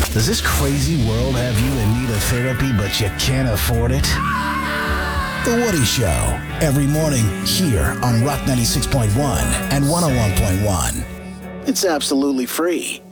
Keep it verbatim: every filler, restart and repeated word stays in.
Does this crazy world have you in need of therapy, but you can't afford it? The Woody Show, every morning here on Rock ninety-six point one and one oh one point one. It's absolutely free.